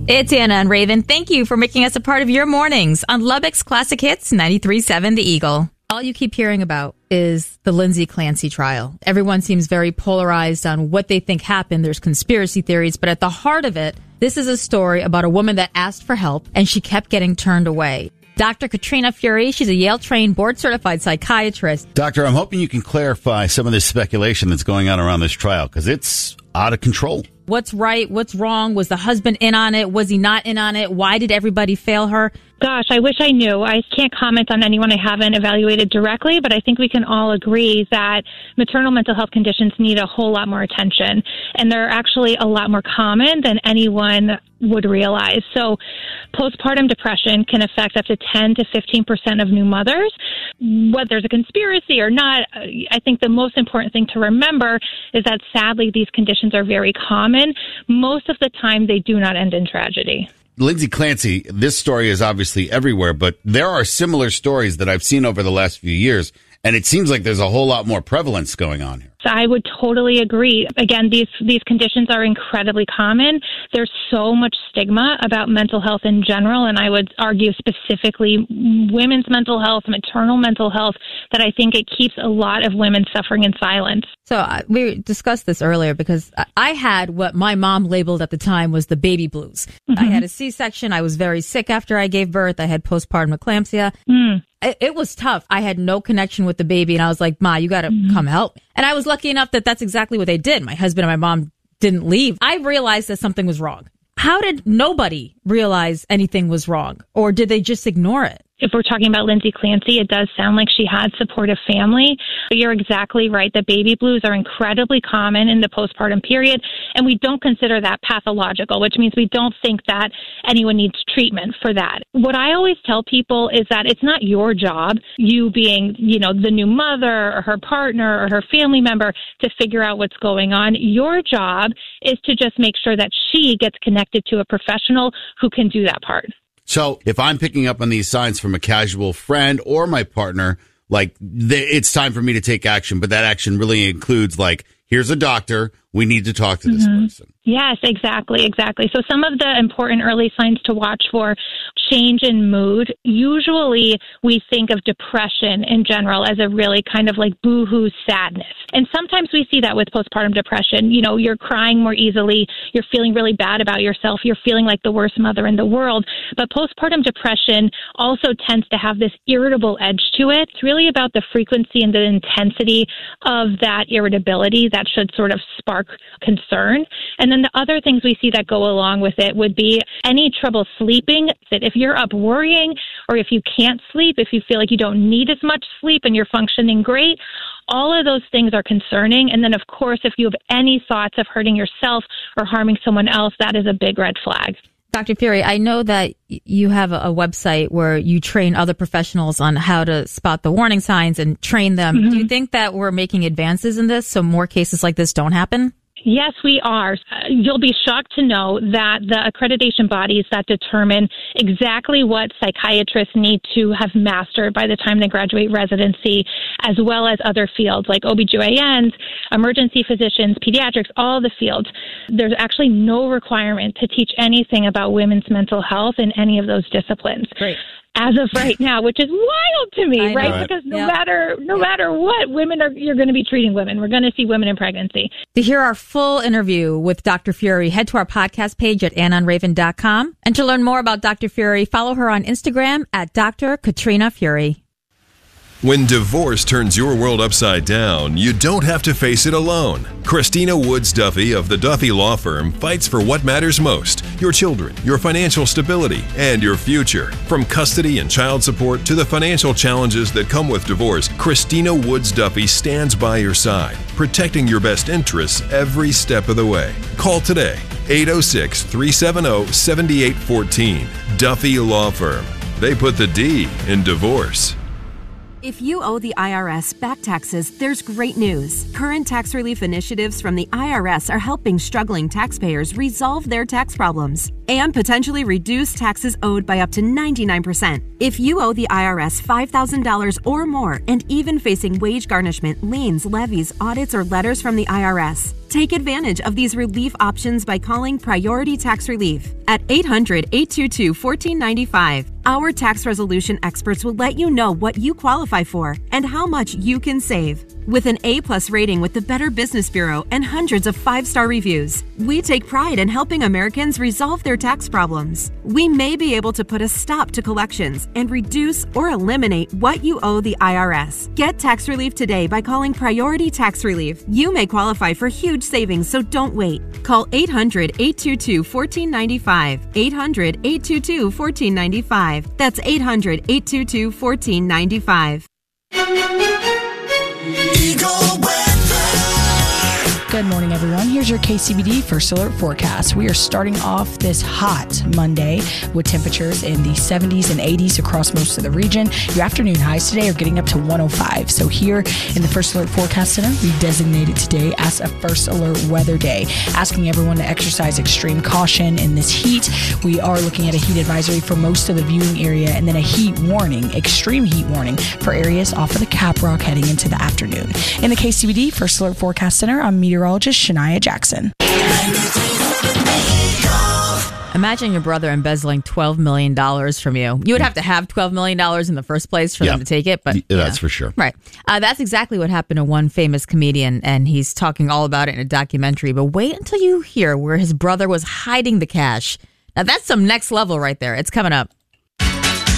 It's Anna and Raven. Thank you for making us a part of your mornings on Lubbock's Classic Hits 93.7 The Eagle. All you keep hearing about is the Lindsay Clancy trial. Everyone seems very polarized on what they think happened. There's conspiracy theories, but at the heart of it, this is a story about a woman that asked for help and she kept getting turned away. Dr. Katrina Fury, she's a Yale-trained, board-certified psychiatrist. Doctor, I'm hoping you can clarify some of this speculation that's going on around this trial, because it's out of control. What's right? What's wrong? Was the husband in on it? Was he not in on it? Why did everybody fail her? Gosh, I wish I knew. I can't comment on anyone I haven't evaluated directly, but I think we can all agree that maternal mental health conditions need a whole lot more attention. And they're actually a lot more common than anyone would realize. So postpartum depression can affect up to 10 to 15% of new mothers. Whether there's a conspiracy or not, I think the most important thing to remember is that sadly these conditions are very common. Most of the time they do not end in tragedy. Lindsay Clancy, this story is obviously everywhere, but there are similar stories that I've seen over the last few years, and it seems like there's a whole lot more prevalence going on here. I would totally agree. Again, these conditions are incredibly common. There's so much stigma about mental health in general, and I would argue specifically women's mental health, maternal mental health, that I think it keeps a lot of women suffering in silence. So we discussed this earlier because I had what my mom labeled at the time was the baby blues. I had a C-section. I was very sick after I gave birth. I had postpartum eclampsia. It was tough. I had no connection with the baby, and I was like, Ma, you got to come help. And I was lucky enough that that's exactly what they did. My husband and my mom didn't leave. I realized that something was wrong. How did nobody realize anything was wrong? Or did they just ignore it? If we're talking about Lindsay Clancy, it does sound like she had supportive family. But you're exactly right. The baby blues are incredibly common in the postpartum period, and we don't consider that pathological, which means we don't think that anyone needs treatment for that. What I always tell people is that it's not your job, you being, the new mother or her partner or her family member, to figure out what's going on. Your job is to just make sure that she gets connected to a professional who can do that part. So if I'm picking up on these signs from a casual friend or my partner, it's time for me to take action. But that action really includes, here's a doctor. We need to talk to this person. Yes, exactly. So some of the important early signs to watch for: change in mood. Usually we think of depression in general as a really kind of like boohoo sadness. And sometimes we see that with postpartum depression. You're crying more easily. You're feeling really bad about yourself. You're feeling like the worst mother in the world. But postpartum depression also tends to have this irritable edge to it. It's really about the frequency and the intensity of that irritability that should sort of spark concern. And then the other things we see that go along with it would be any trouble sleeping. That if you're up worrying, or if you can't sleep, if you feel like you don't need as much sleep and you're functioning great, all of those things are concerning. And then, of course, if you have any thoughts of hurting yourself or harming someone else, that is a big red flag. Dr. Fury, I know that you have a website where you train other professionals on how to spot the warning signs and train them. Do you think that we're making advances in this so more cases like this don't happen? Yes, we are. You'll be shocked to know that the accreditation bodies that determine exactly what psychiatrists need to have mastered by the time they graduate residency, as well as other fields like OBGYNs, emergency physicians, pediatrics, all the fields, there's actually no requirement to teach anything about women's mental health in any of those disciplines. Great. As of right now, which is wild to me, right? Because no matter what, you're going to be treating women. We're going to see women in pregnancy. To hear our full interview with Dr. Fury, head to our podcast page at AnnOnRaven.com. And to learn more about Dr. Fury, follow her on Instagram at Dr. Katrina Fury. When divorce turns your world upside down, you don't have to face it alone. Christina Woods Duffy of the Duffy Law Firm fights for what matters most: your children, your financial stability, and your future. From custody and child support to the financial challenges that come with divorce, Christina Woods Duffy stands by your side, protecting your best interests every step of the way. Call today, 806-370-7814. Duffy Law Firm. They put the D in divorce. If you owe the IRS back taxes, there's great news. Current tax relief initiatives from the IRS are helping struggling taxpayers resolve their tax problems and potentially reduce taxes owed by up to 99%. If you owe the IRS $5,000 or more and even facing wage garnishment, liens, levies, audits, or letters from the IRS, Take advantage of these relief options by calling Priority Tax Relief at 800-822-1495. Our tax resolution experts will let you know what you qualify for and how much you can save. With an A+ rating with the Better Business Bureau and hundreds of 5-star reviews, we take pride in helping Americans resolve their tax problems. We may be able to put a stop to collections and reduce or eliminate what you owe the IRS. Get tax relief today by calling Priority Tax Relief. You may qualify for huge savings, so don't wait. Call 800-822-1495. 800-822-1495. That's 800-822-1495. Eagle Weather. Good morning, everyone. Here's your KCBD First Alert forecast. We are starting off this hot Monday with temperatures in the 70s and 80s across most of the region. Your afternoon highs today are getting up to 105. So here in the First Alert Forecast Center, we designated today as a First Alert Weather Day, asking everyone to exercise extreme caution in this heat. We are looking at a heat advisory for most of the viewing area and then a heat warning, extreme heat warning for areas off of the Cap Rock heading into the afternoon. In the KCBD First Alert Forecast Center, I'm meteorologist Shania Jackson. Imagine your brother embezzling $12 million from you. You would have to have $12 million in the first place for them to take it. But that's for sure. Right. That's exactly what happened to one famous comedian, and he's talking all about it in a documentary. But wait until you hear where his brother was hiding the cash. Now, that's some next level right there. It's coming up.